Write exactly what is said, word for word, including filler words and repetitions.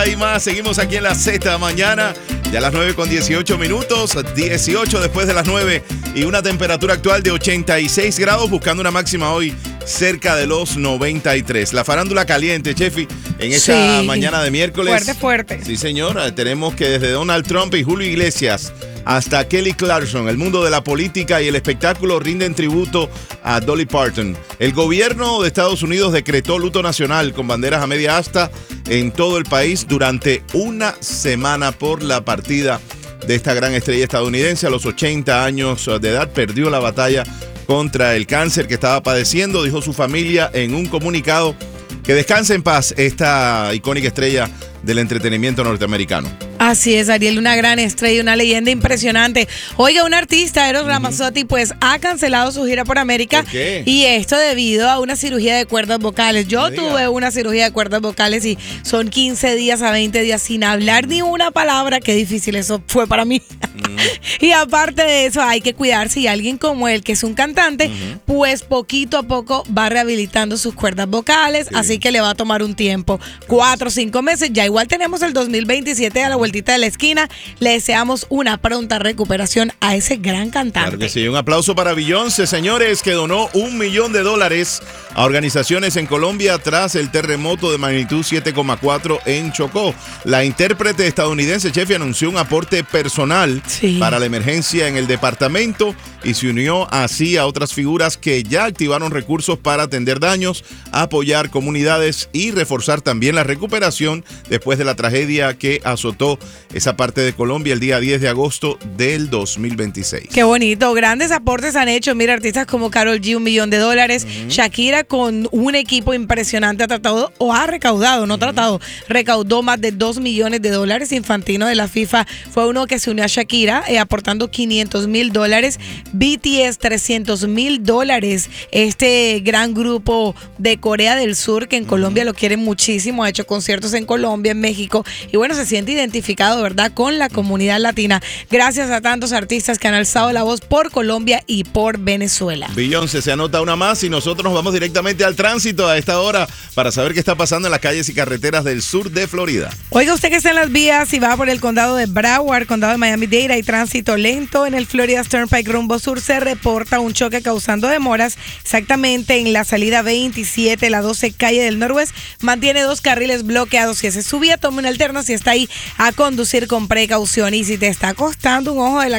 y más. Seguimos aquí en la Z mañana. Ya a las nueve con dieciocho minutos, dieciocho después de las nueve y una temperatura actual de ochenta y seis grados, buscando una máxima hoy cerca de los noventa y tres. La farándula caliente, Chefi, en esta sí. mañana de miércoles. Fuerte, fuerte. Sí, señora. Tenemos que desde Donald Trump y Julio Iglesias hasta Kelly Clarkson, el mundo de la política y el espectáculo rinden tributo a Dolly Parton. El gobierno de Estados Unidos decretó luto nacional con banderas a media asta en todo el país durante una semana por la partida de esta gran estrella estadounidense. A los ochenta años de edad perdió la batalla contra el cáncer que estaba padeciendo, dijo su familia en un comunicado. Que descanse en paz esta icónica estrella del entretenimiento norteamericano. Así es, Ariel, una gran estrella, una leyenda impresionante. Oiga, un artista, Eros Ramazzotti, pues ha cancelado su gira por América. ¿Por qué? Y esto debido a una cirugía de cuerdas vocales. Yo No tuve diga. una cirugía de cuerdas vocales y son quince días a veinte días sin hablar ni una palabra. Qué difícil eso fue para mí. Mm. Y aparte de eso, hay que cuidarse. Y alguien como él, que es un cantante, uh-huh. pues poquito a poco va rehabilitando sus cuerdas vocales. Sí. Así que le va a tomar un tiempo, cuatro o cinco meses. Ya igual tenemos el dos mil veintisiete a la vueltita de la esquina. Le deseamos una pronta recuperación a ese gran cantante. Claro que sí. Un aplauso para Beyoncé, señores, que donó un millón de dólares a organizaciones en Colombia tras el terremoto de magnitud siete coma cuatro en Chocó. La intérprete estadounidense, Chefi, anunció un aporte personal sí. para la emergencia en el departamento y se unió así a otras figuras que ya activaron recursos para atender daños, apoyar comunidades y reforzar también la recuperación después de la tragedia que azotó esa parte de Colombia el día diez de agosto del dos mil veintiséis. Qué bonito, grandes aportes han hecho, mira, artistas como Karol G, un millón de dólares, uh-huh. Shakira con un equipo impresionante ha tratado, o ha recaudado, no uh-huh. tratado, recaudó más de dos millones de dólares. Infantino de la FIFA fue uno que se unió a Shakira, eh, aportando quinientos mil dólares, B T S trescientos mil dólares, este gran grupo de Corea del Sur que en uh-huh. Colombia lo quieren muchísimo, ha hecho conciertos en Colombia, en México, y bueno, se siente identificado, ¿verdad?, con la comunidad latina. Gracias a tantos artistas que han alzado la voz por Colombia y por Venezuela. Beyoncé se anota una más y nosotros nos vamos directamente al tránsito a esta hora para saber qué está pasando en las calles y carreteras del sur de Florida. Oiga, usted que está en las vías y va por el condado de Broward, condado de Miami-Dade, hay tránsito lento en el Florida Turnpike rumbo sur. Se reporta un choque causando demoras exactamente en la salida veintisiete, la doce calle del Noroeste. Mantiene dos carriles bloqueados. Si ese subía, tome una alterna si está ahí a conducir con precaución. Y si te está costando un ojo de la